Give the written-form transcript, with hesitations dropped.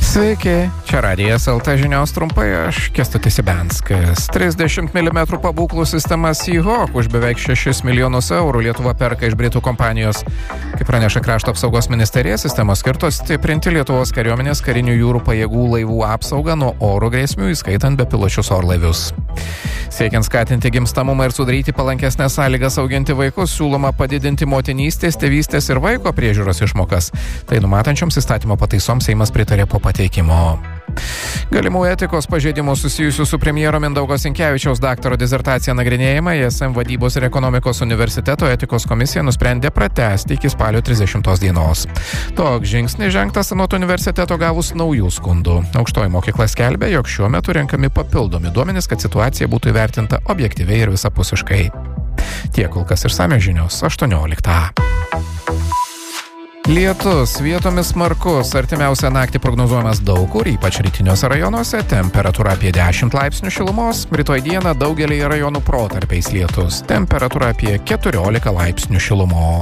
Sveiki, čia Radijas LT žinios trumpai, aš Kęstutis Ibenskas. 30 mm pabūklų sistema Seahawk už beveik 6 milijonus eurų Lietuva perka iš britų kompanijos. Kaip praneša Krašto apsaugos ministerija, sistemos skirtos stiprinti Lietuvos kariuomenės karinių jūrų pajėgų laivų apsaugą nuo oro grėsmių, įskaitant bepiločius orlaivius. Siekiant skatinti gimstamumą ir sudaryti palankesnės sąlygas auginti vaikus, siūloma padidinti motinystės, tėvystės ir vaiko priežiūros išmokas. Tai numatančioms įstatymo pataisoms Seimas pritarė po pateikimo. Galimų etikos pažeidimų susijusių su premjero Mindaugo Sinkevičiaus daktaro disertacija nagrinėjimą ISM Vadybos ir ekonomikos universiteto etikos komisija nusprendė pratęsti iki spalio 30 dienos. Toks žingsnis žengtas anot universiteto gavus naujų skundų. Aukštoji mokykla skelbia, jog šiuo metu renkami papildomi duomenys, kad situacija būtų įvertinta objektyviai ir visapusiškai. Tiek kol kas išsamios žinios 18. Lietus, vietomis smarkus, artimiausią naktį prognozuojamas daug kur, ypač rytiniuose rajonuose, temperatūra apie 10 laipsnių šilumos, rytoj dieną daugelį rajonų protarpiais lietus, temperatūra apie 14 laipsnių šilumos.